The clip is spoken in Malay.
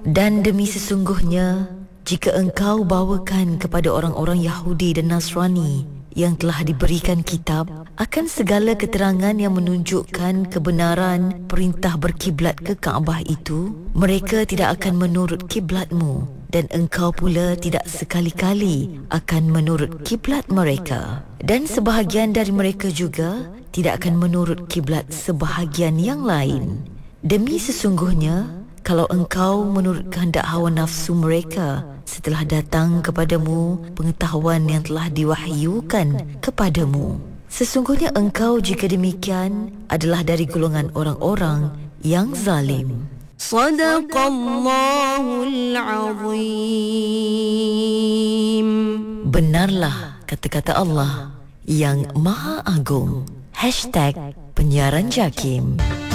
Dan demi sesungguhnya, jika engkau bawakan kepada orang-orang Yahudi dan Nasrani yang telah diberikan kitab akan segala keterangan yang menunjukkan kebenaran perintah berkiblat ke Kaabah itu, mereka tidak akan menurut kiblatmu, dan engkau pula tidak sekali-kali akan menurut kiblat mereka. Dan sebahagian dari mereka juga tidak akan menurut kiblat sebahagian yang lain. Demi sesungguhnya, kalau engkau menurut kehendak hawa nafsu mereka setelah datang kepadamu pengetahuan yang telah diwahyukan kepadamu, sesungguhnya engkau jika demikian adalah dari golongan orang-orang yang zalim. Sadaqallahul Azim. Benarlah kata-kata Allah yang Maha Agung. #penyiaran JAKIM.